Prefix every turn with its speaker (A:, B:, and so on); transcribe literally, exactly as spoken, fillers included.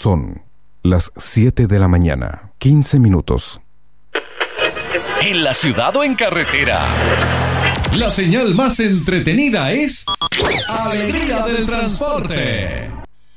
A: Son las siete de la mañana, quince minutos.
B: En la ciudad o en carretera,
C: la señal más entretenida es Alegría del Transporte.